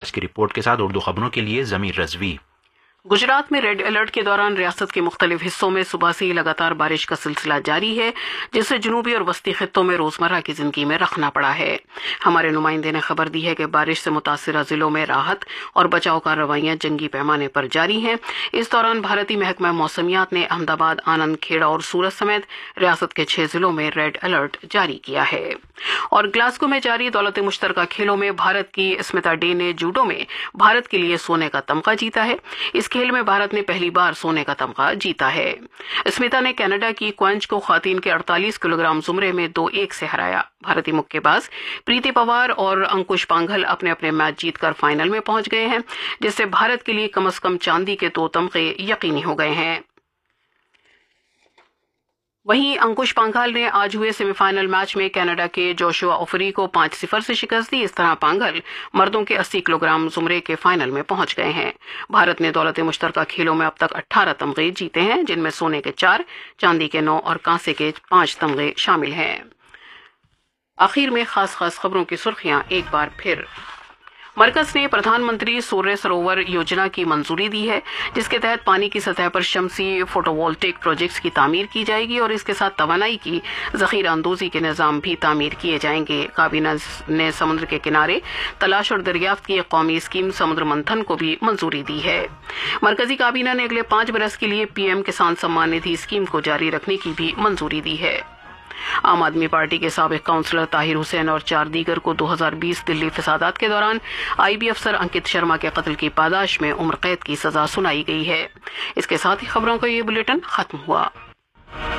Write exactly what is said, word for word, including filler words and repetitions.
اعتراض کی رپورٹ کے ساتھ اردو خبروں کے لیے ضمیر رضوی۔ گجرات میں ریڈ الرٹ کے دوران ریاست کے مختلف حصوں میں صبح سے ہی لگاتار بارش کا سلسلہ جاری ہے، جس سے جنوبی اور وسطی خطوں میں روزمرہ کی زندگی میں رخنا پڑا ہے۔ ہمارے نمائندے نے خبر دی ہے کہ بارش سے متاثرہ ضلعوں میں راحت اور بچاؤ کارروائیاں جنگی پیمانے پر جاری ہیں۔ اس دوران بھارتی محکمہ موسمیات نے احمد آباد، آنند، کھیڑا اور سورت سمیت ریاست کے چھ ضلعوں میں ریڈ الرٹ جاری کیا ہے۔ اور گلاسگو میں جاری دولت مشترکہ کھیلوں میں بھارت کی اسمتا ڈے نے جوڈو میں بھارت کے لیے سونے کا تمغہ جیتا ہے۔ اس کھیل میں بھارت نے پہلی بار سونے کا تمغہ جیتا ہے۔ اسمتا نے کینیڈا کی کوئنچ کو خواتین کے اڑتالیس کلو گرام زمرے میں دو ایک سے ہرایا۔ بھارتی مکے باز پریتی پوار اور انکش پانگھل اپنے اپنے میچ جیت کر فائنل میں پہنچ گئے ہیں، جس سے بھارت کے لیے کم از کم چاندی کے دو تمغے یقینی ہو گئے ہیں۔ وہیں انکش پانگھل نے آج ہوئے سیمی فائنل میچ میں کینیڈا کے جوشوا اوفری کو پانچ صفر سے شکست دی۔ اس طرح پانگھل مردوں کے اسی کلو گرام زمرے کے فائنل میں پہنچ گئے ہیں۔ بھارت نے دولت مشترکہ کھیلوں میں اب تک اٹھارہ تمغے جیتے ہیں، جن میں سونے کے چار، چاندی کے نو اور کانسے کے پانچ تمغے شامل ہیں۔ آخر میں خاص خاص خبروں کی سرخیاں ایک بار پھر۔ مرکز نے پردھان منتری سوریہ سروور یوجنا کی منظوری دی ہے، جس کے تحت پانی کی سطح پر شمسی فوٹو وولٹیک پروجیکٹس کی تعمیر کی جائے گی اور اس کے ساتھ توانائی کی ذخیرہ اندوزی کے نظام بھی تعمیر کیے جائیں گے۔ کابینہ نے سمندر کے کنارے تلاش اور دریافت کی ایک قومی اسکیم سمندر منتھن کو بھی منظوری دی ہے۔ مرکزی کابینہ نے اگلے پانچ برس کے لیے P M Kisan Samman Nidhi scheme کو جاری رکھنے کی بھی منظوری دی ہے۔ عام آدمی پارٹی کے سابق کونسلر طاہر حسین اور چار دیگر کو دو ہزار بیس دلی فسادات کے دوران آئی بی افسر انکت شرما کے قتل کی پاداش میں عمر قید کی سزا سنائی گئی ہے۔ اس کے ساتھ ہی خبروں کا یہ بلیٹن ختم ہوا۔